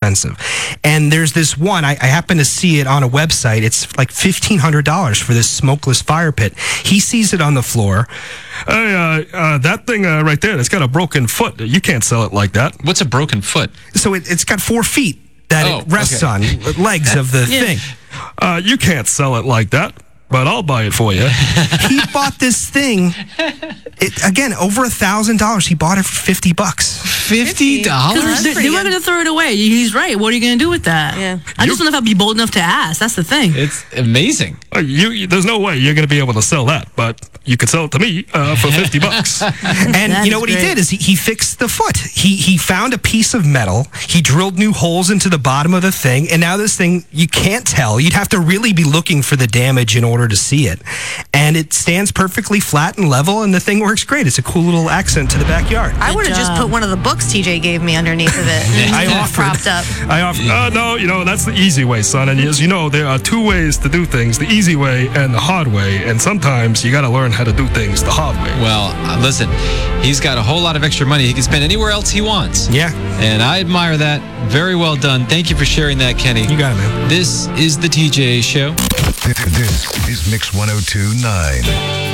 expensive. And there's this one, I happen to see it on a website. It's like $1,500 for this smokeless fire pit. He sees it on the floor. Hey, that thing right there, it's got a broken foot. You can't sell it like that. What's a broken foot? So it's got 4 feet that it rests on, legs of the thing. You can't sell it like that, but I'll buy it for you. He bought this thing, again, over $1,000. He bought it for $50. $50? They were going to throw it away. He's right. What are you going to do with that? Yeah. I just don't know if I'd be bold enough to ask. That's the thing. It's amazing. There's no way you're going to be able to sell that, but you could sell it to me for $50. And you know what he did is he fixed the foot. He found a piece of metal. He drilled new holes into the bottom of the thing, and now this thing, you can't tell. You'd have to really be looking for the damage in order to see it. And it stands perfectly flat and level, and the thing works great. It's a cool little accent to the backyard. I would have just put one of the books TJ gave me underneath of it. I offered. Propped up. I offered. No, that's the easy way, son. And as you know, there are 2 ways to do things: the easy way and the hard way. And sometimes you got to learn how to do things the hard way. Well, listen, he's got a whole lot of extra money he can spend anywhere else he wants. Yeah. And I admire that. Very well done. Thank you for sharing that, Kenny. You got it, man. This is the TJ Show. This is Mix 102.9.